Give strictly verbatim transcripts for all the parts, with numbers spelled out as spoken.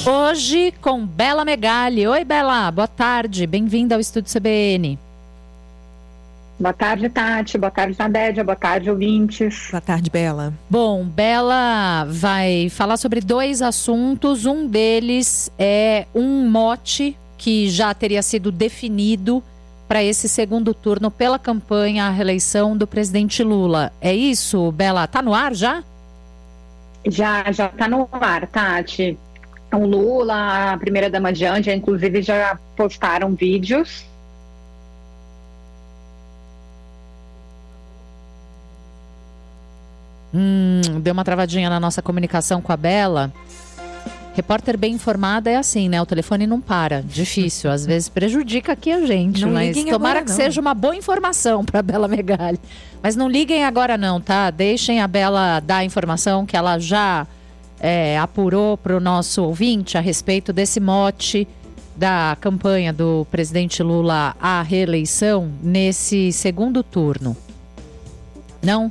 Hoje com Bela Megali. Oi, Bela, boa tarde, bem-vinda ao Estúdio C B N. Boa tarde, Tati. Boa tarde, Nadédia. Boa tarde, ouvintes. Boa tarde, Bela. Bom, Bela vai falar sobre dois assuntos. Um deles é um mote que já teria sido definido para esse segundo turno pela campanha à reeleição do presidente Lula. É isso, Bela? Tá no ar já? Já, já tá no ar, Tati. O Lula, a primeira-dama de Anja, inclusive, já postaram vídeos. Hum, deu uma travadinha na nossa comunicação com a Bela. Repórter bem informada é assim, né? O telefone não para. Difícil, às vezes prejudica aqui a gente, não mas tomara agora, que não. seja uma boa informação para a Bela Megali. Mas não liguem agora não, tá? Deixem a Bela dar a informação que ela já é, apurou para o nosso ouvinte a respeito desse mote da campanha do presidente Lula à reeleição nesse segundo turno. Não?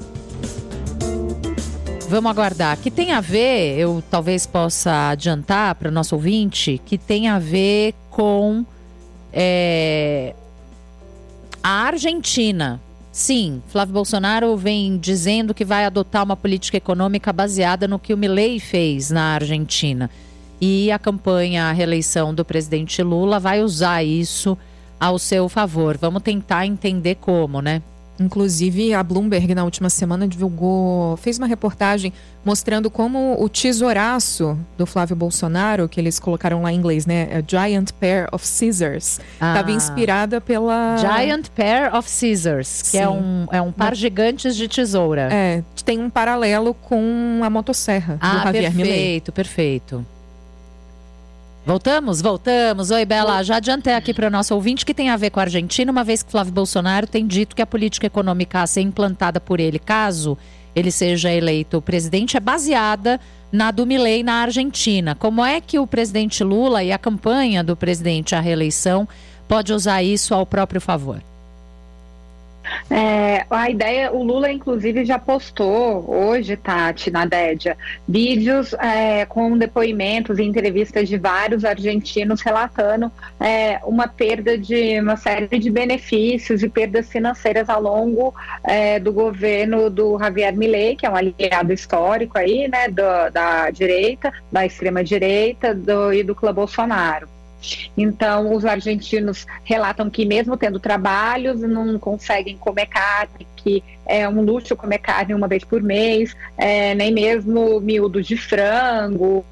Vamos aguardar. Que tem a ver, eu talvez possa adiantar para o nosso ouvinte, que tem a ver com é, a Argentina. Sim, Flávio Bolsonaro vem dizendo que vai adotar uma política econômica baseada no que o Milei fez na Argentina. E a campanha à reeleição do presidente Lula vai usar isso ao seu favor. Vamos tentar entender como, né? Inclusive, a Bloomberg, na última semana, divulgou, fez uma reportagem mostrando como o tesouraço do Flávio Bolsonaro, que eles colocaram lá em inglês, né? A Giant Pair of Scissors, estava Ah. inspirada pela... Giant Pair of Scissors, que Sim. é um, é um par gigantes de tesoura. É, tem um paralelo com a motosserra do Ah, Javier Milei. perfeito, perfeito. Voltamos? Voltamos. Oi, Bela. Já adiantei aqui para o nosso ouvinte que tem a ver com a Argentina, uma vez que Flávio Bolsonaro tem dito que a política econômica a ser implantada por ele, caso ele seja eleito presidente, é baseada na do Milei na Argentina. Como é que o presidente Lula e a campanha do presidente à reeleição pode usar isso ao próprio favor? É, a ideia, o Lula inclusive já postou hoje, Tati, na Dédia, vídeos é, com depoimentos e entrevistas de vários argentinos relatando é, uma perda de uma série de benefícios e perdas financeiras ao longo é, do governo do Javier Milei, que é um aliado histórico aí, né, do, da direita, da extrema direita do, e do clã Bolsonaro. Então, os argentinos relatam que mesmo tendo trabalhos, não conseguem comer carne, que é um luxo comer carne uma vez por mês, é, nem mesmo miúdos de frango,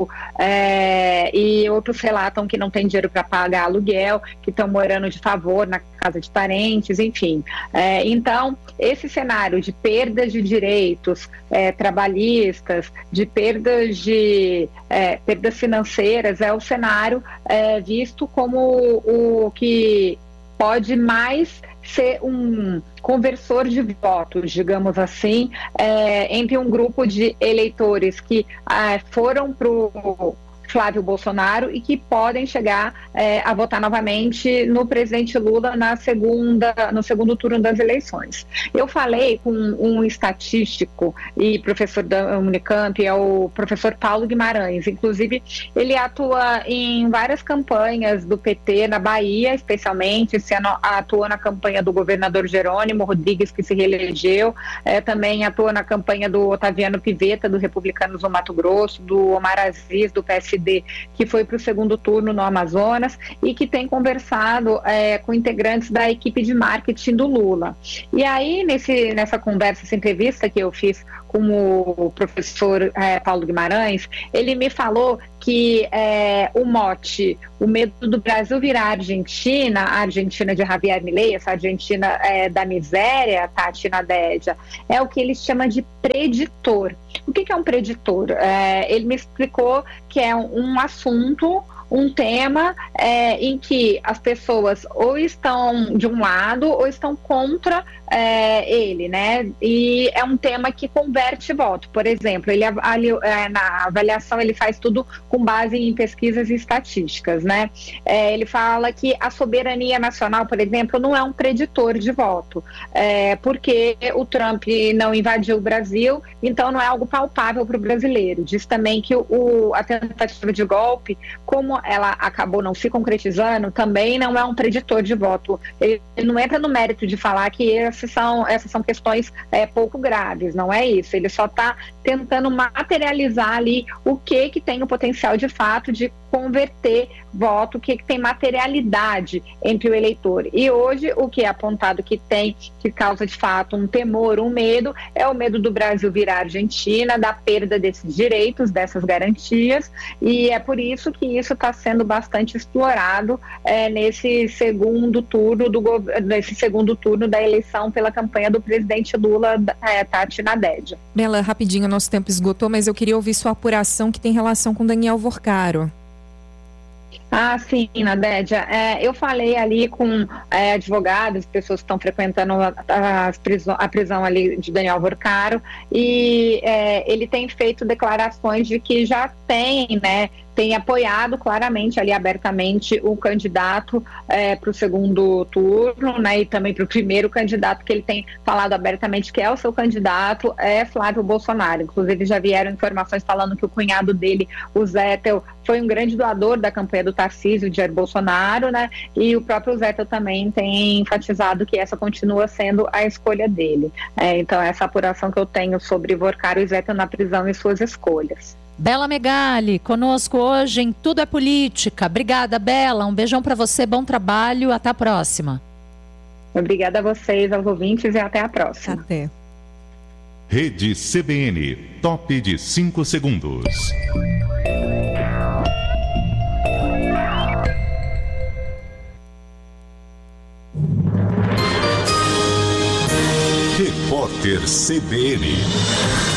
é, e outros relatam que não tem dinheiro para pagar aluguel, que estão morando de favor na casa de parentes, enfim. É, então, esse cenário de perdas de direitos é, trabalhistas, de perdas de é, perdas financeiras, é o cenário é, visto como o que pode mais ser um conversor de votos, digamos assim, é, entre um grupo de eleitores que é, foram para o Flávio Bolsonaro e que podem chegar é, a votar novamente no presidente Lula na segunda, no segundo turno das eleições. Eu falei com um estatístico e professor da Unicamp, é o professor Paulo Guimarães. Inclusive, ele atua em várias campanhas do P T na Bahia, especialmente. Esse ano atua na campanha do governador Jerônimo Rodrigues, que se reelegeu. É, também atua na campanha do Otaviano Pivetta, do Republicanos do Mato Grosso, do Omar Aziz, do P S D, que foi para o segundo turno no Amazonas, e que tem conversado é, com integrantes da equipe de marketing do Lula. E aí, nesse, nessa conversa, essa entrevista que eu fiz com o professor é, Paulo Guimarães, ele me falou que é, o mote, o medo do Brasil virar Argentina, a Argentina de Javier Milei, essa Argentina é, da miséria, Tati, Nadédia, é o que ele chama de preditor. O que, que é um preditor? É, ele me explicou que é um, um assunto um tema é, em que as pessoas ou estão de um lado ou estão contra é, ele, né? E é um tema que converte voto. Por exemplo, ele ali, é, na avaliação ele faz tudo com base em pesquisas e estatísticas, né? É, ele fala que a soberania nacional, por exemplo, não é um preditor de voto, é, porque o Trump não invadiu o Brasil, então não é algo palpável para o brasileiro. Diz também que o, a tentativa de golpe, como ela acabou não se concretizando, também não é um preditor de voto. Ele não entra no mérito de falar que essas são, essas são questões é, pouco graves, não é isso. Ele só está tentando materializar ali o que, que tem o potencial de fato de converter voto, o que, que tem materialidade entre o eleitor. E hoje o que é apontado que tem, que causa de fato um temor, um medo, é o medo do Brasil virar Argentina, da perda desses direitos, dessas garantias, e é por isso que isso está sendo bastante explorado é, nesse segundo turno do nesse segundo turno da eleição pela campanha do presidente Lula, é, Tati Nadeja. Bela, rapidinho, nosso tempo esgotou, mas eu queria ouvir sua apuração que tem relação com Daniel Vorcaro. Ah, sim, Nadédia. É, eu falei ali com é, advogados, pessoas que estão frequentando a, a, prisão, a prisão ali de Daniel Vorcaro, e é, ele tem feito declarações de que já tem, né, tem apoiado claramente ali abertamente o candidato é, para o segundo turno, né, e também para o primeiro candidato que ele tem falado abertamente que é o seu candidato, é Flávio Bolsonaro. Inclusive já vieram informações falando que o cunhado dele, o Zétel, foi um grande doador da campanha do Tarcísio, de Jair Bolsonaro, né, e o próprio Zétel também tem enfatizado que essa continua sendo a escolha dele. É, então essa apuração que eu tenho sobre Vorcaro e Zétel na prisão e suas escolhas. Bela Megali, conosco hoje em Tudo é Política. Obrigada, Bela. Um beijão para você, bom trabalho. Até a próxima. Obrigada a vocês, aos ouvintes, e até a próxima. Até. Rede C B N, top de cinco segundos. Repórter C B N.